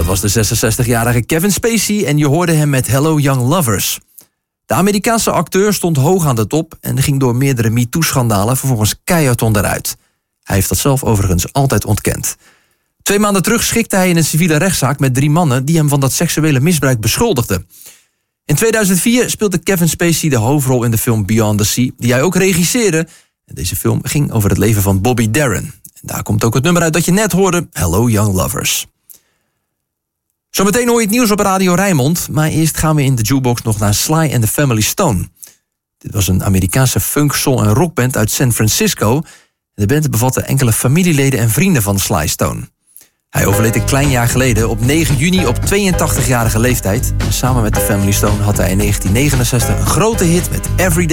was de 66-jarige Kevin Spacey en je hoorde hem met Hello Young Lovers. De Amerikaanse acteur stond hoog aan de top en ging door meerdere MeToo-schandalen vervolgens keihard onderuit. Hij heeft dat zelf overigens altijd ontkend. 2 maanden terug schikte hij in een civiele rechtszaak met 3 mannen die hem van dat seksuele misbruik beschuldigden. In 2004 speelde Kevin Spacey de hoofdrol in de film Beyond the Sea, die hij ook regisseerde. En deze film ging over het leven van Bobby Darin. En daar komt ook het nummer uit dat je net hoorde, Hello Young Lovers. Zometeen hoor je het nieuws op Radio Rijnmond, maar eerst gaan we in de jukebox nog naar Sly and the Family Stone. Dit was een Amerikaanse funk, soul en rockband uit San Francisco. De band bevatte enkele familieleden en vrienden van Sly Stone. Hij overleed een klein jaar geleden op 9 juni op 82-jarige leeftijd. En samen met de Family Stone had hij in 1969 een grote hit met Everyday.